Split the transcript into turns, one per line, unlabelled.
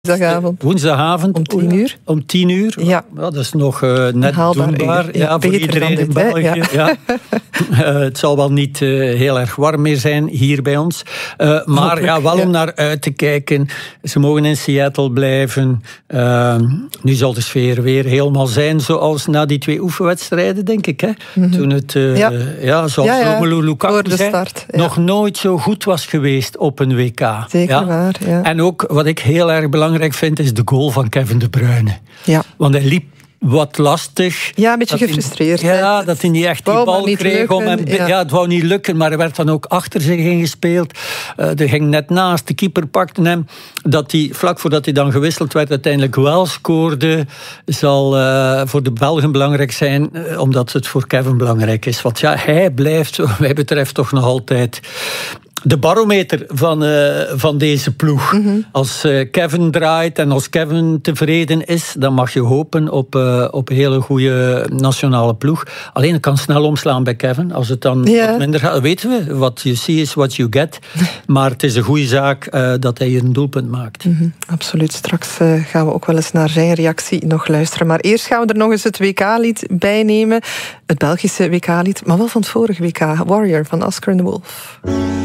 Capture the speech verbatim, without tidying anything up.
Woensdagavond.
Woensdagavond.
Om tien uur.
Om tien uur.
Ja.
Ja, dat is nog uh, net
haalbaar
doenbaar.
uur.
Ja,
Ja,
voor
beter
iedereen
dan
in
dit, hè?
België.
Ja.
Ja. Uh, het zal wel niet uh, heel erg warm meer zijn hier bij ons. Uh, maar
Hopelijk,
ja, wel
ja.
om naar uit te kijken. Ze mogen in Seattle blijven. Uh, nu zal de sfeer weer helemaal zijn zoals na die twee oefenwedstrijden, denk ik. Hè? Mm-hmm. Toen het, uh, ja. Ja, zoals
ja, ja.
Romelu Lukaku
voor de
zei,
start, ja.
nog nooit zo goed was geweest op een W K.
Zeker
ja?
waar, ja.
En ook, wat ik heel erg belangrijk vind, is de goal van Kevin De Bruyne.
Ja.
Want hij liep wat lastig.
Ja, een beetje
dat
gefrustreerd.
Hij, ja, dat hij niet echt die bal kreeg.
Lukken,
om hem,
ja.
ja, het wou niet lukken, maar hij werd dan ook achter zich ingespeeld. Uh, er ging net naast, de keeper pakte hem. Dat hij, vlak voordat hij dan gewisseld werd, uiteindelijk wel scoorde. Zal uh, voor de Belgen belangrijk zijn, uh, omdat het voor Kevin belangrijk is. Want ja, hij blijft, wat mij betreft, toch nog altijd de barometer van, uh, van deze ploeg. Mm-hmm. Als uh, Kevin draait en als Kevin tevreden is, dan mag je hopen op, uh, op een hele goede nationale ploeg. Alleen het kan snel omslaan bij Kevin. Als het dan ja. wat minder gaat, weten we, what you see is what you get. Maar het is een goede zaak uh, dat hij hier een doelpunt maakt.
Mm-hmm. Absoluut. Straks uh, gaan we ook wel eens naar zijn reactie nog luisteren. Maar eerst gaan we er nog eens het W K-lied bij nemen. Het Belgische W K-lied, maar wel van het vorige W K. Warrior van Oscar and the Wolf.